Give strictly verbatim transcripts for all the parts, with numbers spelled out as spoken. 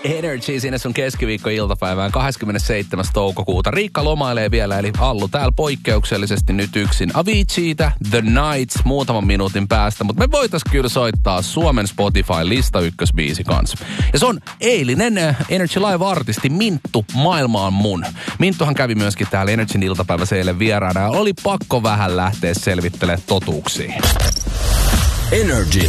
Energy siinä sun keskiviikko-iltapäivään kahdeskymmenesseitsemäs toukokuuta. Riikka lomailee vielä, eli Allu täällä poikkeuksellisesti nyt yksin. Aviciita, The Nights muutaman minuutin päästä, mutta me voitais kyllä soittaa Suomen Spotify-lista ykkösbiisi kanssa. Ja se on eilinen Energy Live-artisti Minttu, Maailma on mun. Minttuhan kävi myöskin täällä Energyn iltapäivässä eilen vieraana ja oli pakko vähän lähteä selvittelemään totuuksia. Energy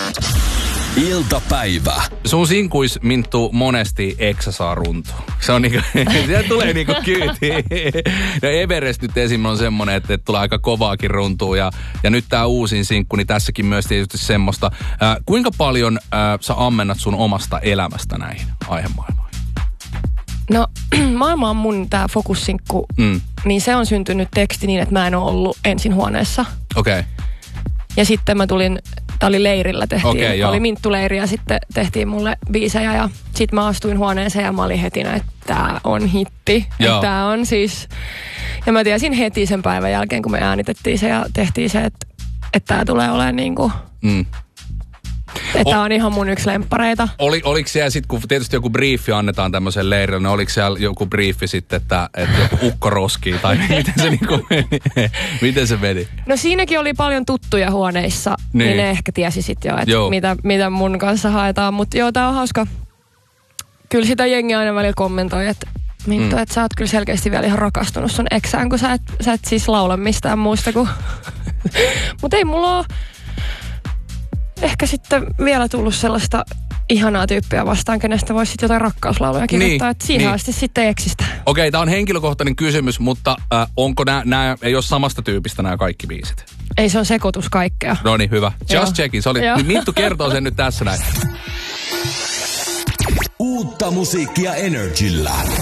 iltapäivä. Sun sinkuis, Minttu, monesti eksä saa runtua. Se on niinku, sieltä tulee niinku kyyti. Ja Everest nyt esim. On semmonen, että, että tulee aika kovaakin runtua. Ja, ja nyt tää uusin sinkku, niin tässäkin myös tietysti semmoista. Äh, kuinka paljon äh, sä ammennat sun omasta elämästä näihin aihemaailmoihin? No, Maailma on mun tää fokussinkku, mm. niin se on syntynyt teksti niin, että mä en ole ollut ensin huoneessa. Okei. Okay. Ja sitten mä tulin, tää oli leirillä tehtiin, okay, oli Minttu-leiri ja sitten tehtiin mulle biisejä ja sit mä astuin huoneeseen ja mä olin heti näin, että tää on hitti. Että tää on siis, ja mä tiesin heti sen päivän jälkeen, kun me äänitettiin se ja tehtiin se, että, että tää tulee olemaan niinku, mm. että tää on ihan mun yksi lemppareita. Oli, oliko siellä sitten, kun tietysti joku briefi annetaan tämmöisen leirille, niin oliko siellä joku briefi sitten, että, että joku ukko roskii, tai miten se niinku meni? Miten se meni? No siinäkin oli paljon tuttuja huoneissa, niin, niin ne ehkä tiesi sitten jo, että mitä, mitä mun kanssa haetaan. Mutta joo, tää on hauska. Kyllä sitä jengi aina välillä kommentoi, että Minttu, mm. että sä oot kyllä selkeästi vielä ihan rakastunut sun eksään, kun sä et, sä et siis laula mistään muusta kuin... Mutta ei mulla ole... Ehkä sitten vielä tullut sellaista ihanaa tyyppiä vastaan, kenestä voisi sitten jotain rakkauslauluja kirjoittaa. Niin, että siihen niin. asti sitten eksistä. Okei, tämä on henkilökohtainen kysymys, mutta äh, onko nämä, ei ole samasta tyypistä nämä kaikki biisit? Ei, se on sekoitus kaikkea. No niin, hyvä. Just checking. Se oli, Minttu kertoo sen nyt tässä näin. Uutta musiikkia Energyllä.